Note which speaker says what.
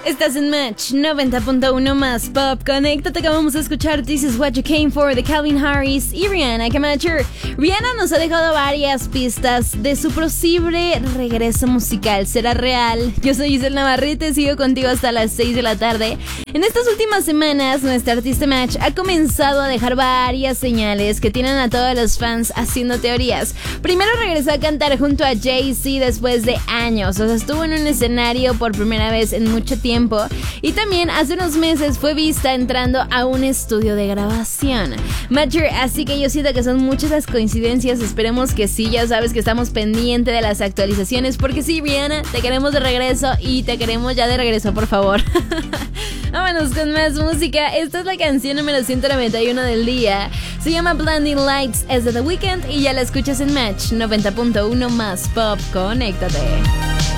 Speaker 1: Estás en Match 90.1 más Pop. Conéctate, que vamos a escuchar This Is What You Came For de Calvin Harris y Rihanna. Que Matcher. Rihanna nos ha dejado varias pistas de su posible regreso musical. ¿Será real? Yo soy Giselle Navarrete, sigo contigo hasta las 6 de la tarde. En estas últimas semanas, nuestra artista Match ha comenzado a dejar varias señales que tienen a todos los fans haciendo teorías. Primero regresó a cantar junto a Jay-Z después de años, o sea, estuvo en un escenario por primera vez en mucho tiempo. Y también hace unos meses fue vista entrando a un estudio de grabación. Matcher, así que yo siento que son muchas las coincidencias. Esperemos que sí, ya sabes que estamos pendientes de las actualizaciones, porque sí, Rihanna, te queremos de regreso y te queremos ya de regreso, por favor. Vámonos con más música. Esta es la canción número 191 del día. Se llama Blinding Lights, es de The Weeknd y ya la escuchas en Match 90.1 más Pop. Conéctate.